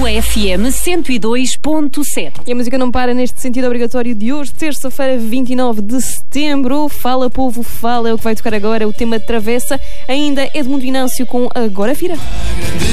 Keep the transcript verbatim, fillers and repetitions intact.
Lisboa F M cento e dois ponto sete. E a música não para neste sentido obrigatório de hoje, terça-feira, vinte e nove de setembro. Fala, povo, fala, é o que vai tocar agora, o tema Travessa. Ainda Edmundo Inácio com Agora Vira.